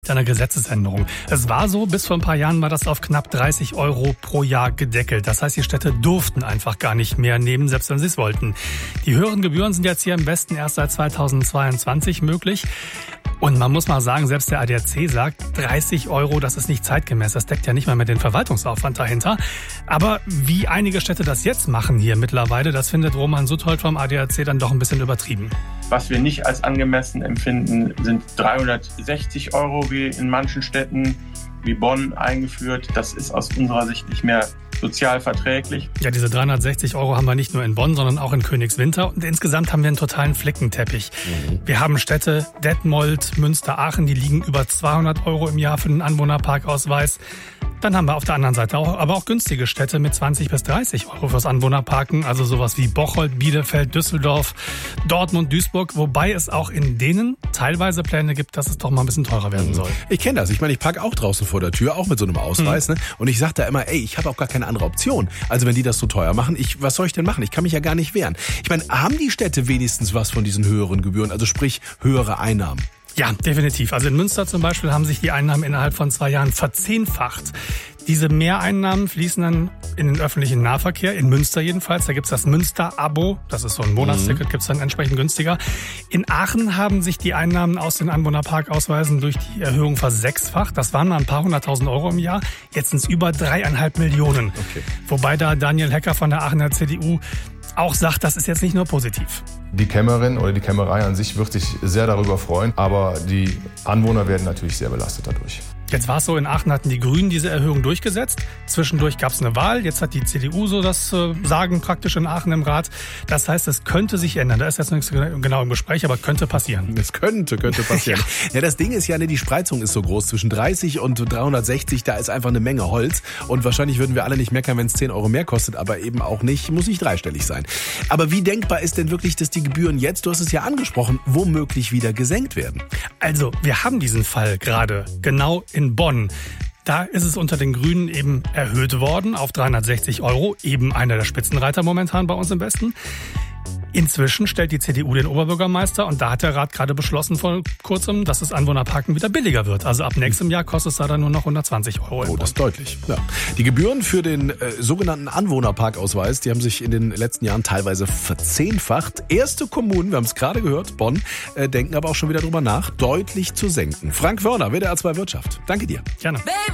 Eine Gesetzesänderung. Es war so, bis vor ein paar Jahren war das auf knapp 30 € pro Jahr gedeckelt. Das heißt, die Städte durften einfach gar nicht mehr nehmen, selbst wenn sie es wollten. Die höheren Gebühren sind jetzt hier im Westen erst seit 2022 möglich. Und man muss mal sagen, selbst der ADAC sagt, 30 €, das ist nicht zeitgemäß. Das deckt ja nicht mal mit dem Verwaltungsaufwand dahinter. Aber wie einige Städte das jetzt machen hier mittlerweile, das findet Roman Suthold vom ADAC dann doch ein bisschen übertrieben. Was wir nicht als angemessen empfinden, sind 360 € wie in manchen Städten wie Bonn eingeführt. Das ist aus unserer Sicht nicht mehr sozial verträglich. Ja, diese 360 € haben wir nicht nur in Bonn, sondern auch in Königswinter. Und insgesamt haben wir einen totalen Flickenteppich. Wir haben Städte, Detmold, Münster, Aachen, die liegen über 200 € im Jahr für den Anwohnerparkausweis. Dann haben wir auf der anderen Seite aber auch günstige Städte mit 20 bis 30 € fürs Anwohnerparken. Also sowas wie Bocholt, Bielefeld, Düsseldorf, Dortmund, Duisburg. Wobei es auch in denen teilweise Pläne gibt, dass es doch mal ein bisschen teurer werden soll. Ich kenne das. Ich meine, ich parke auch draußen vor der Tür, auch mit so einem Ausweis. Ne? Und ich sage da immer, ich habe auch gar keine andere Option. Also wenn die das so teuer machen, was soll ich denn machen? Ich kann mich ja gar nicht wehren. Ich meine, haben die Städte wenigstens was von diesen höheren Gebühren? Also sprich, höhere Einnahmen? Ja, definitiv. Also in Münster zum Beispiel haben sich die Einnahmen innerhalb von 2 Jahren verzehnfacht. Diese Mehreinnahmen fließen dann in den öffentlichen Nahverkehr, in Münster jedenfalls. Da gibt's das Münster-Abo, das ist so ein Monatsticket, gibt's dann entsprechend günstiger. In Aachen haben sich die Einnahmen aus den Anwohnerparkausweisen durch die Erhöhung versechsfacht. Das waren mal ein paar 100.000 € im Jahr. Jetzt sind's über 3,5 Millionen. Okay. Wobei da Daniel Hecker von der Aachener CDU auch sagt, das ist jetzt nicht nur positiv. Die Kämmerin oder die Kämmerei an sich wird sich sehr darüber freuen, aber die Anwohner werden natürlich sehr belastet dadurch. Jetzt war es so, in Aachen hatten die Grünen diese Erhöhung durchgesetzt. Zwischendurch gab es eine Wahl. Jetzt hat die CDU so das Sagen praktisch in Aachen im Rat. Das heißt, es könnte sich ändern. Da ist jetzt nichts genau im Gespräch, aber könnte passieren. Es könnte passieren. Ja, das Ding ist ja, die Spreizung ist so groß. Zwischen 30 und 360, da ist einfach eine Menge Holz. Und wahrscheinlich würden wir alle nicht meckern, wenn es 10 € mehr kostet, aber eben auch nicht, muss nicht dreistellig sein. Aber wie denkbar ist denn wirklich, dass die Gebühren jetzt, du hast es ja angesprochen, womöglich wieder gesenkt werden? Also, wir haben diesen Fall gerade genau in Bonn. Da ist es unter den Grünen eben erhöht worden auf 360 €, eben einer der Spitzenreiter momentan bei uns im Westen. Inzwischen stellt die CDU den Oberbürgermeister und da hat der Rat gerade beschlossen vor kurzem, dass das Anwohnerparken wieder billiger wird. Also ab nächstem Jahr kostet es da dann nur noch 120 €. Oh, das ist deutlich. Ja. Die Gebühren für den sogenannten Anwohnerparkausweis, die haben sich in den letzten Jahren teilweise verzehnfacht. Erste Kommunen, wir haben es gerade gehört, Bonn, denken aber auch schon wieder drüber nach, deutlich zu senken. Frank Wörner, WDR 2 Wirtschaft. Danke dir. Gerne.